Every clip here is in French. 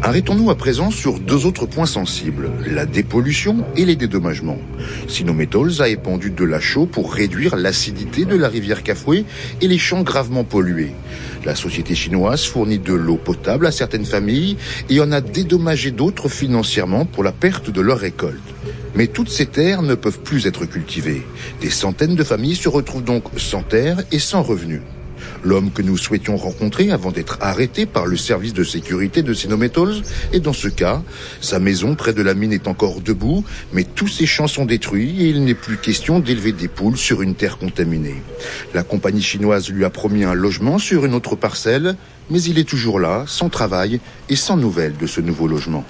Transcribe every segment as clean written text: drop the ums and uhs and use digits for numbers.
Arrêtons-nous à présent sur deux autres points sensibles, la dépollution et les dédommagements. Sinometals a épandu de la chaux pour réduire l'acidité de la rivière Kafue et les champs gravement pollués. La société chinoise fournit de l'eau potable à certaines familles et en a dédommagé d'autres financièrement pour la perte de leurs récoltes. Mais toutes ces terres ne peuvent plus être cultivées. Des centaines de familles se retrouvent donc sans terre et sans revenus. L'homme que nous souhaitions rencontrer avant d'être arrêté par le service de sécurité de Sinometals est dans ce cas. Sa maison près de la mine est encore debout, mais tous ses champs sont détruits et il n'est plus question d'élever des poules sur une terre contaminée. La compagnie chinoise lui a promis un logement sur une autre parcelle, mais il est toujours là, sans travail et sans nouvelles de ce nouveau logement.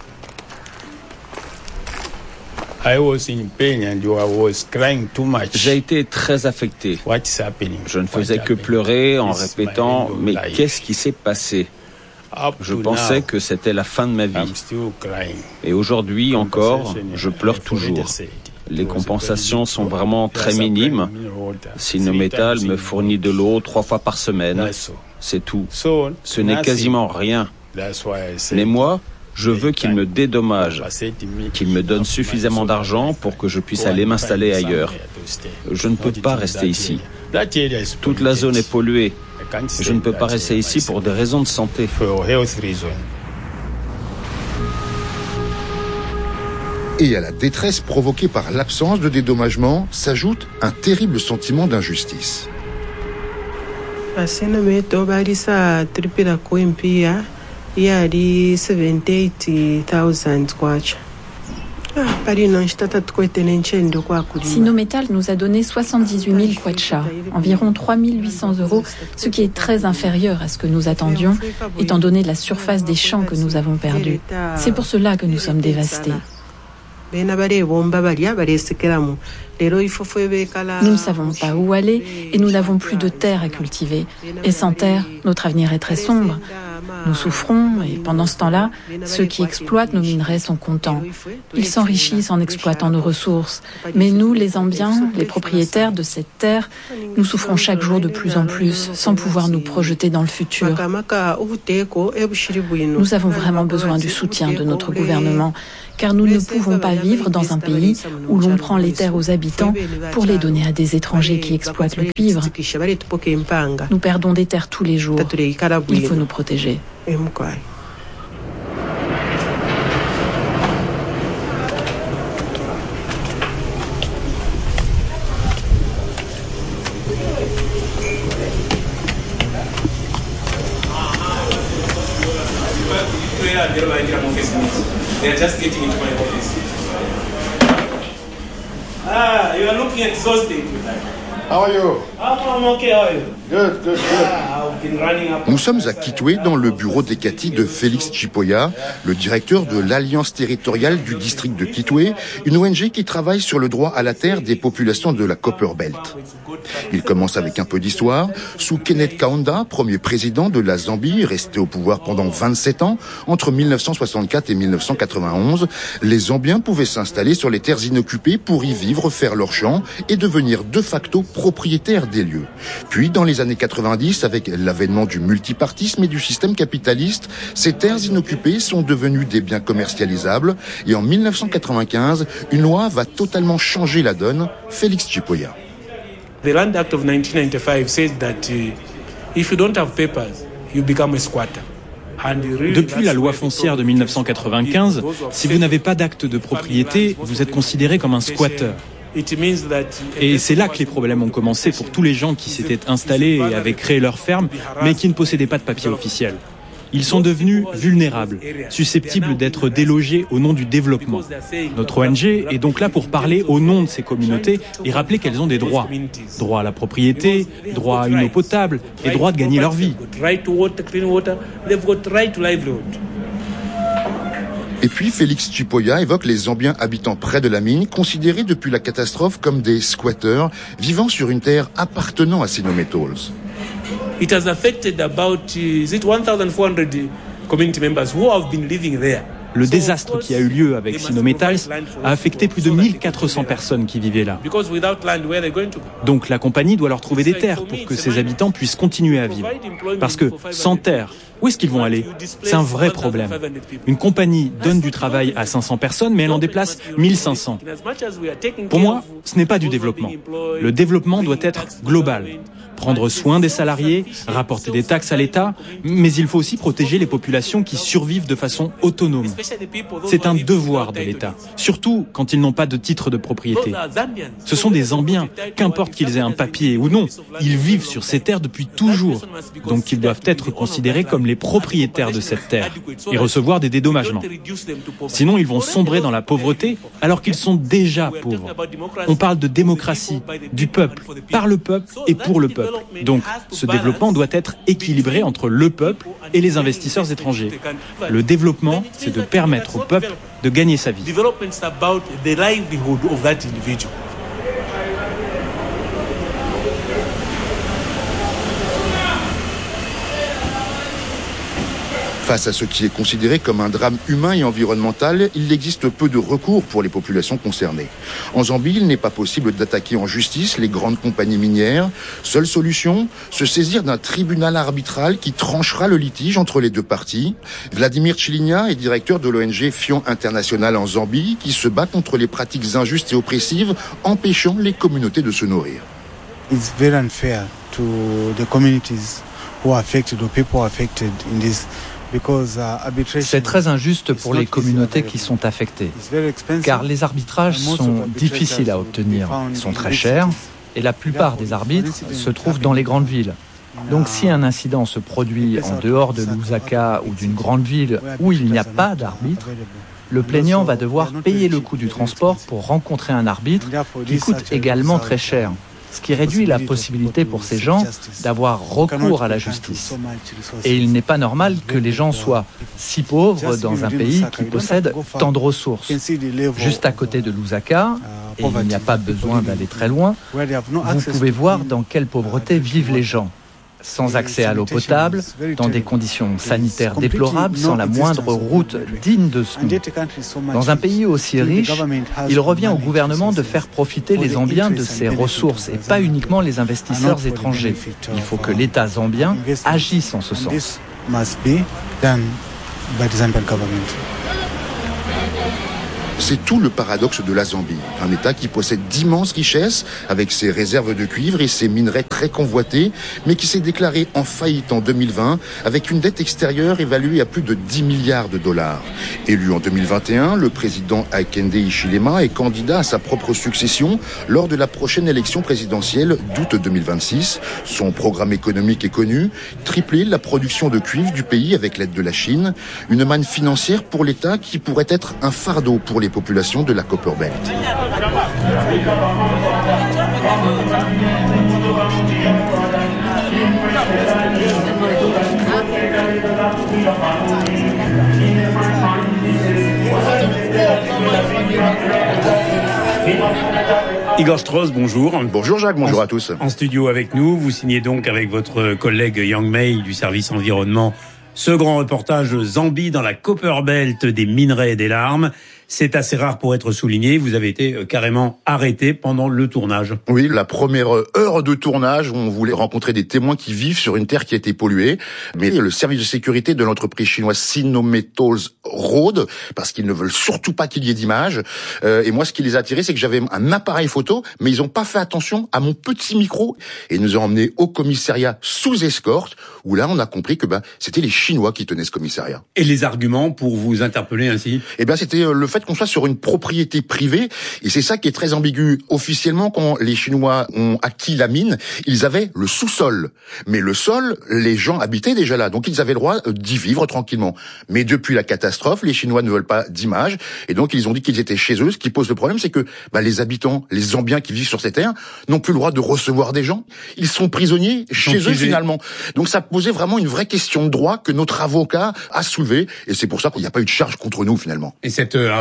J'ai été très affecté. Je ne faisais que pleurer en répétant « Mais qu'est-ce qui s'est passé ?» Je pensais que c'était la fin de ma vie. Et aujourd'hui encore, je pleure toujours. Les compensations sont vraiment très minimes. Sinometals me fournit de l'eau 3 fois par semaine. C'est tout. Ce n'est quasiment rien. Mais moi, je veux qu'il me dédommage, qu'il me donne suffisamment d'argent pour que je puisse aller m'installer ailleurs. Je ne peux pas rester ici. Toute la zone est polluée. Je ne peux pas rester ici pour des raisons de santé. Et à la détresse provoquée par l'absence de dédommagement s'ajoute un terrible sentiment d'injustice. yari 78,000 kwacha. Sinometals nous a donné 78 000 kwacha, environ 3 800 €, ce qui est très inférieur à ce que nous attendions, étant donné la surface des champs que nous avons perdus. C'est pour cela que nous sommes dévastés. Nous ne savons pas où aller et nous n'avons plus de terre à cultiver. Et sans terre, notre avenir est très sombre. Nous souffrons et pendant ce temps-là, ceux qui exploitent nos minerais sont contents. Ils s'enrichissent en exploitant nos ressources. Mais nous, les Zambiens, les propriétaires de cette terre, nous souffrons chaque jour de plus en plus, sans pouvoir nous projeter dans le futur. Nous avons vraiment besoin du soutien de notre gouvernement, car nous ne pouvons pas vivre dans un pays où l'on prend les terres aux habitants pour les donner à des étrangers qui exploitent le cuivre. Nous perdons des terres tous les jours. Il faut nous protéger. They are just getting into my office. You are looking exhausted. How are you? I'm okay, how are you? Good. I've been running up. Nous sommes à Kitwe, dans le bureau d'Ekati de Félix Chipoya, le directeur de l'Alliance territoriale du district de Kitwe, une ONG qui travaille sur le droit à la terre des populations de la Copper Belt. Il commence avec un peu d'histoire. Sous Kenneth Kaunda, premier président de la Zambie, resté au pouvoir pendant 27 ans, entre 1964 et 1991, les Zambiens pouvaient s'installer sur les terres inoccupées pour y vivre, faire leurs champs et devenir de facto propriétaires des lieux. Puis, dans les années 90, avec l'avènement du multipartisme et du système capitaliste, ces terres inoccupées sont devenues des biens commercialisables et en 1995, une loi va totalement changer la donne. Félix Chipoya. The Land Act of 1995 says that if you don't have papers, you become a squatter. Depuis la loi foncière de 1995, si vous n'avez pas d'acte de propriété, vous êtes considéré comme un squatteur. Et c'est là que les problèmes ont commencé pour tous les gens qui s'étaient installés et avaient créé leur ferme, mais qui ne possédaient pas de papier officiel. Ils sont devenus vulnérables, susceptibles d'être délogés au nom du développement. Notre ONG est donc là pour parler au nom de ces communautés et rappeler qu'elles ont des droits. Droit à la propriété, droit à une eau potable et droit de gagner leur vie. Et puis Félix Chipoya évoque les Zambiens habitant près de la mine, considérés depuis la catastrophe comme des squatteurs vivant sur une terre appartenant à Sinometals. It has affected about 1,400 community members who have been living there Le désastre qui a eu lieu avec Sinometals a affecté plus de 1400 personnes qui vivaient là. Donc la compagnie doit leur trouver des terres pour que ses habitants puissent continuer à vivre. Parce que sans terre, où est-ce qu'ils vont aller? C'est un vrai problème. Une compagnie donne du travail à 500 personnes, mais elle en déplace 1500. Pour moi, ce n'est pas du développement. Le développement doit être global. Prendre soin des salariés, rapporter des taxes à l'État, mais il faut aussi protéger les populations qui survivent de façon autonome. C'est un devoir de l'État, surtout quand ils n'ont pas de titre de propriété. Ce sont des Zambiens, qu'importe qu'ils aient un papier ou non, ils vivent sur ces terres depuis toujours, donc ils doivent être considérés comme les propriétaires de cette terre et recevoir des dédommagements. Sinon, ils vont sombrer dans la pauvreté alors qu'ils sont déjà pauvres. On parle de démocratie, du peuple, par le peuple et pour le peuple. Donc, ce développement doit être équilibré entre le peuple et les investisseurs étrangers. Le développement, c'est de permettre au peuple de gagner sa vie. Face à ce qui est considéré comme un drame humain et environnemental, il existe peu de recours pour les populations concernées. En Zambie, il n'est pas possible d'attaquer en justice les grandes compagnies minières. Seule solution, se saisir d'un tribunal arbitral qui tranchera le litige entre les deux parties. Vladimir Chiligna est directeur de l'ONG Fion International en Zambie, qui se bat contre les pratiques injustes et oppressives, empêchant les communautés de se nourrir. It's very unfair to the communities who are affected or people affected in this. C'est très injuste pour les communautés qui sont affectées, car les arbitrages sont difficiles à obtenir, ils sont très chers, et la plupart des arbitres se trouvent dans les grandes villes. Donc si un incident se produit en dehors de Lusaka ou d'une grande ville où il n'y a pas d'arbitre, le plaignant va devoir payer le coût du transport pour rencontrer un arbitre qui coûte également très cher, ce qui réduit la possibilité pour ces gens d'avoir recours à la justice. Et il n'est pas normal que les gens soient si pauvres dans un pays qui possède tant de ressources. Juste à côté de Lusaka, et il n'y a pas besoin d'aller très loin, vous pouvez voir dans quelle pauvreté vivent les gens. Sans accès à l'eau potable, dans des conditions sanitaires déplorables, sans la moindre route digne de ce nom. Dans un pays aussi riche, il revient au gouvernement de faire profiter les Zambiens de ses ressources et pas uniquement les investisseurs étrangers. Il faut que l'État zambien agisse en ce sens. C'est tout le paradoxe de la Zambie, un État qui possède d'immenses richesses, avec ses réserves de cuivre et ses minerais très convoités, mais qui s'est déclaré en faillite en 2020, avec une dette extérieure évaluée à plus de 10 milliards de dollars. Élu en 2021, le président Hakainde Hichilema est candidat à sa propre succession lors de la prochaine élection présidentielle d'août 2026. Son programme économique est connu, tripler la production de cuivre du pays avec l'aide de la Chine, une manne financière pour l'État qui pourrait être un fardeau pour les populations de la Copper Belt. Igor Strauss, bonjour. Bonjour Jacques, bonjour à tous. En studio avec nous, vous signez donc avec votre collègue Yang Mei du service environnement ce grand reportage Zambie dans la Copper Belt des minerais et des larmes. C'est assez rare pour être souligné. Vous avez été carrément arrêté pendant le tournage. Oui, la première heure de tournage, on voulait rencontrer des témoins qui vivent sur une terre qui a été polluée. Mais le service de sécurité de l'entreprise chinoise Sinometals rôde, parce qu'ils ne veulent surtout pas qu'il y ait d'images. Et moi, ce qui les a attirés, c'est que j'avais un appareil photo, mais ils n'ont pas fait attention à mon petit micro. Et ils nous ont emmenés au commissariat sous escorte, où là, on a compris que c'était les Chinois qui tenaient ce commissariat. Et les arguments pour vous interpeller ainsi ? C'était le fait qu'on soit sur une propriété privée, et c'est ça qui est très ambigu. Officiellement, quand les Chinois ont acquis la mine, ils avaient le sous-sol. Mais le sol, les gens habitaient déjà là, donc ils avaient le droit d'y vivre tranquillement. Mais depuis la catastrophe, les Chinois ne veulent pas d'images, et donc ils ont dit qu'ils étaient chez eux. Ce qui pose le problème, c'est que les habitants, les Zambiens qui vivent sur ces terres, n'ont plus le droit de recevoir des gens. Ils sont prisonniers chez eux finalement. Donc ça posait vraiment une vraie question de droit que notre avocat a soulevée, et c'est pour ça qu'il n'y a pas eu de charge contre nous finalement. Et cette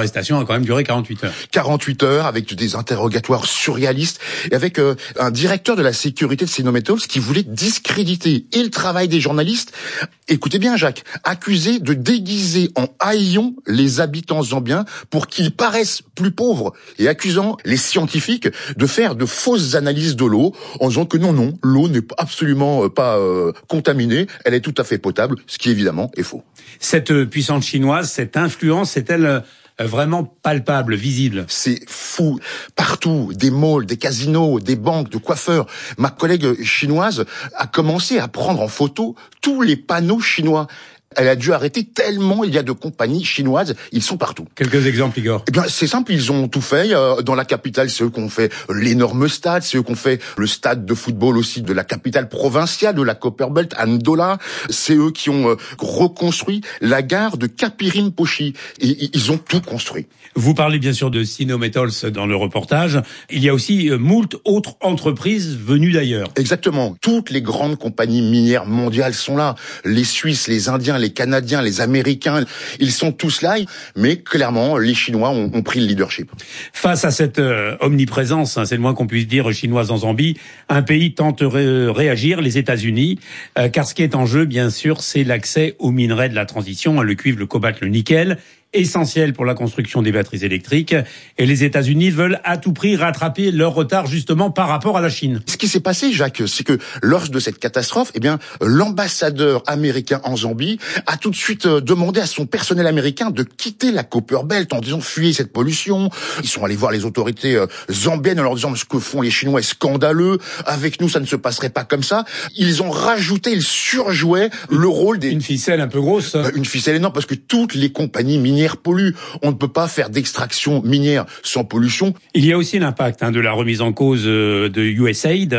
l'arrestation a quand même duré 48 heures. 48 heures avec des interrogatoires surréalistes et avec un directeur de la sécurité de Sinometals qui voulait discréditer et le travail des journalistes. Écoutez bien, Jacques, accusé de déguiser en haillons les habitants zambiens pour qu'ils paraissent plus pauvres et accusant les scientifiques de faire de fausses analyses de l'eau en disant que non, l'eau n'est absolument pas contaminée, elle est tout à fait potable, ce qui évidemment est faux. Cette puissance chinoise, cette influence, est-elle vraiment palpable, visible? C'est fou. Partout, des malls, des casinos, des banques, de coiffeurs. Ma collègue chinoise a commencé à prendre en photo tous les panneaux chinois. Elle a dû arrêter tellement il y a de compagnies chinoises, ils sont partout. Quelques exemples, Igor. Eh bien, c'est simple, ils ont tout fait. Dans la capitale, c'est eux qui ont fait l'énorme stade, c'est eux qui ont fait le stade de football aussi de la capitale provinciale de la Copperbelt, à Ndola. C'est eux qui ont reconstruit la gare de Kapirimposhi. Et ils ont tout construit. Vous parlez bien sûr de Sinometals dans le reportage. Il y a aussi moult autres entreprises venues d'ailleurs. Exactement. Toutes les grandes compagnies minières mondiales sont là. Les Suisses, les Indiens, les Canadiens, les Américains, ils sont tous là, mais clairement, les Chinois ont pris le leadership. Face à cette omniprésence, c'est le moins qu'on puisse dire, chinoise en Zambie, un pays tente de réagir, les États-Unis, car ce qui est en jeu, bien sûr, c'est l'accès aux minerais de la transition, le cuivre, le cobalt, le nickel, essentiel pour la construction des batteries électriques. Et les États-Unis veulent à tout prix rattraper leur retard justement par rapport à la Chine. Ce qui s'est passé, Jacques, c'est que lors de cette catastrophe, l'ambassadeur américain en Zambie a tout de suite demandé à son personnel américain de quitter la Copperbelt en disant fuyez cette pollution. Ils sont allés voir les autorités zambiennes en leur disant ce que font les Chinois est scandaleux. Avec nous, ça ne se passerait pas comme ça. Ils ont rajouté, ils surjouaient le rôle des... Une ficelle un peu grosse. Une ficelle énorme parce que toutes les compagnies minières polluent. On ne peut pas faire d'extraction minière sans pollution. Il y a aussi l'impact de la remise en cause de USAID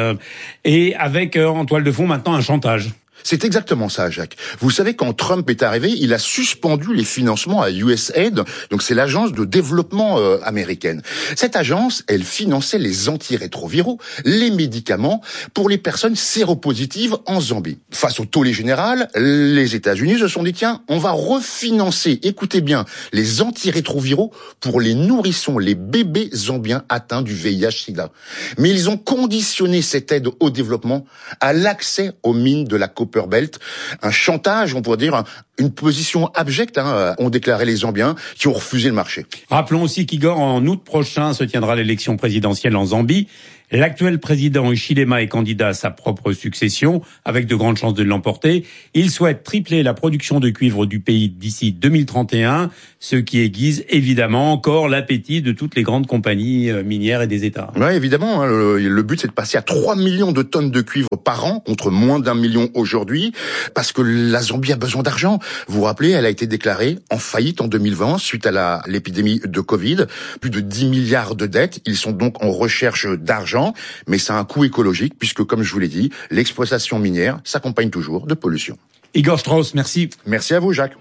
et avec en toile de fond maintenant un chantage. C'est exactement ça, Jacques. Vous savez, quand Trump est arrivé, il a suspendu les financements à USAID, donc c'est l'agence de développement américaine. Cette agence, elle finançait les antirétroviraux, les médicaments pour les personnes séropositives en Zambie. Face au tollé général, les États-Unis se sont dit, tiens, on va refinancer, écoutez bien, les antirétroviraux pour les nourrissons, les bébés zambiens atteints du VIH-Sida. Mais ils ont conditionné cette aide au développement à l'accès aux mines de la Copperbelt. Un chantage, on pourrait dire, une position abjecte, ont déclaré les Zambiens qui ont refusé le marché. Rappelons aussi qu'Igor, en août prochain, se tiendra l'élection présidentielle en Zambie. L'actuel président Hichilema est candidat à sa propre succession, avec de grandes chances de l'emporter. Il souhaite tripler la production de cuivre du pays d'ici 2031, ce qui aiguise évidemment encore l'appétit de toutes les grandes compagnies minières et des États. Ouais, évidemment. Le but, c'est de passer à 3 millions de tonnes de cuivre par an, contre moins d'1 million aujourd'hui, parce que la Zambie a besoin d'argent. Vous vous rappelez, elle a été déclarée en faillite en 2020 suite à l'épidémie de Covid. Plus de 10 milliards de dettes. Ils sont donc en recherche d'argent. Mais ça a un coût écologique puisque, comme je vous l'ai dit, l'exploitation minière s'accompagne toujours de pollution. Igor Strauss, merci. Merci à vous, Jacques.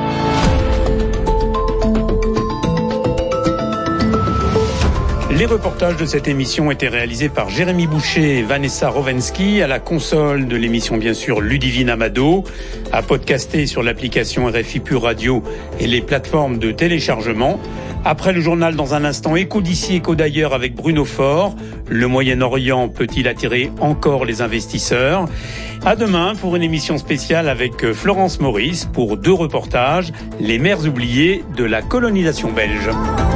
Les reportages de cette émission étaient réalisés par Jérémy Boucher et Vanessa Rovensky, à la console de l'émission bien sûr Ludivine Amado, à podcaster sur l'application RFI Pure Radio et les plateformes de téléchargement. Après le journal, dans un instant, Écho d'ici, Écho d'ailleurs avec Bruno Faure. Le Moyen-Orient peut-il attirer encore les investisseurs? À demain pour une émission spéciale avec Florence Maurice pour 2 reportages, les mers oubliées de la colonisation belge.